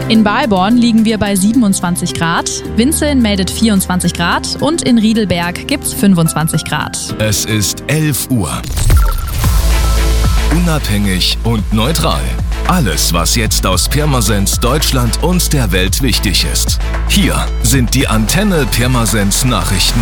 In Balborn liegen wir bei 27 Grad, Winzeln meldet 24 Grad und in Riedelberg gibt's 25 Grad. Es ist 11 Uhr. Unabhängig und neutral. Alles, was jetzt aus Pirmasens, Deutschland und der Welt wichtig ist. Hier sind die Antenne Pirmasens Nachrichten.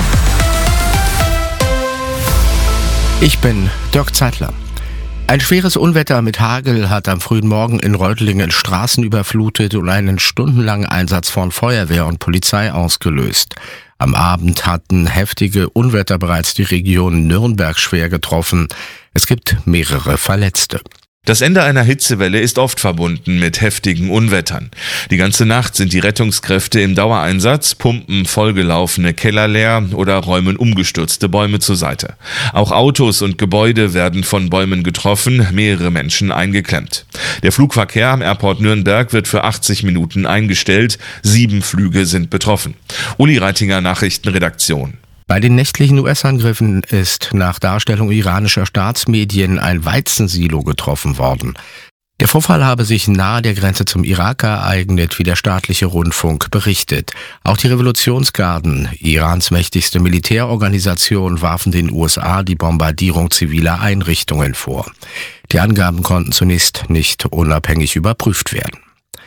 Ich bin Dirk Zeitler. Ein schweres Unwetter mit Hagel hat am frühen Morgen in Reutlingen Straßen überflutet und einen stundenlangen Einsatz von Feuerwehr und Polizei ausgelöst. Am Abend hatten heftige Unwetter bereits die Region Nürnberg schwer getroffen. Es gibt mehrere Verletzte. Das Ende einer Hitzewelle ist oft verbunden mit heftigen Unwettern. Die ganze Nacht sind die Rettungskräfte im Dauereinsatz, pumpen vollgelaufene Keller leer oder räumen umgestürzte Bäume zur Seite. Auch Autos und Gebäude werden von Bäumen getroffen, mehrere Menschen eingeklemmt. Der Flugverkehr am Airport Nürnberg wird für 80 Minuten eingestellt, 7 Flüge sind betroffen. Uli Reitinger, Nachrichtenredaktion. Bei den nächtlichen US-Angriffen ist nach Darstellung iranischer Staatsmedien ein Weizensilo getroffen worden. Der Vorfall habe sich nahe der Grenze zum Irak ereignet, wie der staatliche Rundfunk berichtet. Auch die Revolutionsgarden, Irans mächtigste Militärorganisation, warfen den USA die Bombardierung ziviler Einrichtungen vor. Die Angaben konnten zunächst nicht unabhängig überprüft werden.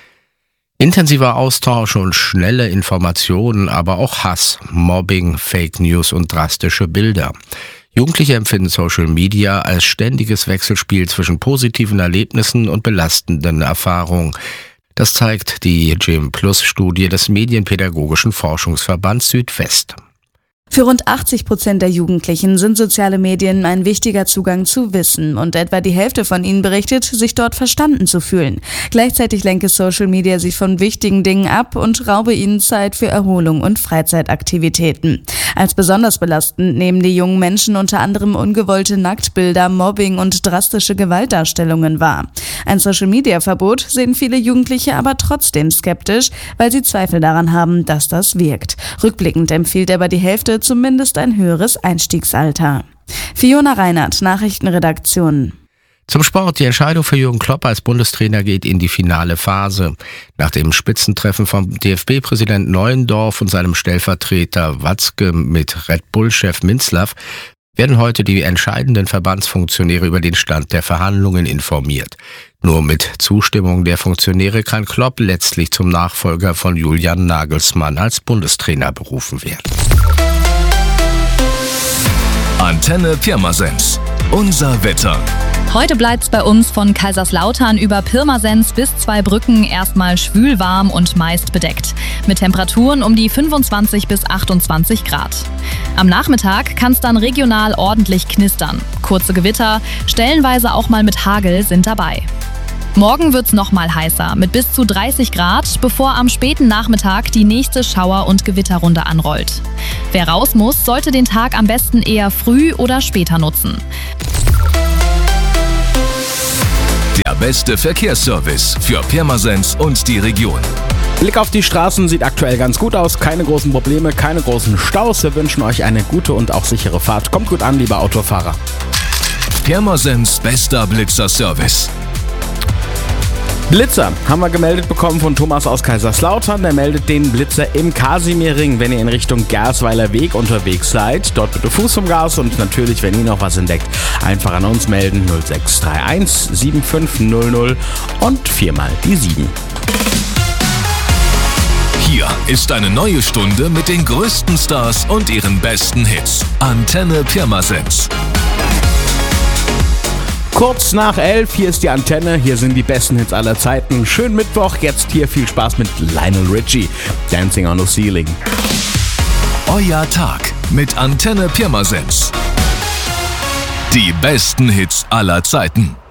Intensiver Austausch und schnelle Informationen, aber auch Hass, Mobbing, Fake News und drastische Bilder. Jugendliche empfinden Social Media als ständiges Wechselspiel zwischen positiven Erlebnissen und belastenden Erfahrungen. Das zeigt die GIM-Plus-Studie des Medienpädagogischen Forschungsverbands Südwest. Für rund 80% der Jugendlichen sind soziale Medien ein wichtiger Zugang zu Wissen und etwa die Hälfte von ihnen berichtet, sich dort verstanden zu fühlen. Gleichzeitig lenke Social Media sie von wichtigen Dingen ab und raube ihnen Zeit für Erholung und Freizeitaktivitäten. Als besonders belastend nehmen die jungen Menschen unter anderem ungewollte Nacktbilder, Mobbing und drastische Gewaltdarstellungen wahr. Ein Social-Media-Verbot sehen viele Jugendliche aber trotzdem skeptisch, weil sie Zweifel daran haben, dass das wirkt. Rückblickend empfiehlt aber die Hälfte zumindest ein höheres Einstiegsalter. Fiona Reinhardt, Nachrichtenredaktion. Zum Sport. Die Entscheidung für Jürgen Klopp als Bundestrainer geht in die finale Phase. Nach dem Spitzentreffen vom DFB-Präsident Neuendorf und seinem Stellvertreter Watzke mit Red Bull-Chef Minzlaff werden heute die entscheidenden Verbandsfunktionäre über den Stand der Verhandlungen informiert. Nur mit Zustimmung der Funktionäre kann Klopp letztlich zum Nachfolger von Julian Nagelsmann als Bundestrainer berufen werden. Antenne Pirmasens. Unser Wetter. Heute bleibt's bei uns von Kaiserslautern über Pirmasens bis Zweibrücken erstmal schwül warm und meist bedeckt. Mit Temperaturen um die 25 bis 28 Grad. Am Nachmittag kann's dann regional ordentlich knistern. Kurze Gewitter, stellenweise auch mal mit Hagel sind dabei. Morgen wird's noch mal heißer mit bis zu 30 Grad, bevor am späten Nachmittag die nächste Schauer- und Gewitterrunde anrollt. Wer raus muss, sollte den Tag am besten eher früh oder später nutzen. Der beste Verkehrsservice für Pirmasens und die Region. Blick auf die Straßen sieht aktuell ganz gut aus. Keine großen Probleme, keine großen Staus. Wir wünschen euch eine gute und auch sichere Fahrt. Kommt gut an, liebe Autofahrer. Pirmasens bester Blitzer-Service. Blitzer haben wir gemeldet bekommen von Thomas aus Kaiserslautern. Der meldet den Blitzer im Kasimierring, wenn ihr in Richtung Gersweiler Weg unterwegs seid. Dort bitte Fuß vom Gas und natürlich, wenn ihr noch was entdeckt, einfach an uns melden. 0631 7500 und 4 mal die 7. Hier ist eine neue Stunde mit den größten Stars und ihren besten Hits. Antenne Pirmasens. Kurz nach 11, hier ist die Antenne, hier sind die besten Hits aller Zeiten. Schönen Mittwoch, jetzt hier viel Spaß mit Lionel Richie, Dancing on the Ceiling. Euer Tag mit Antenne Pirmasens. Die besten Hits aller Zeiten.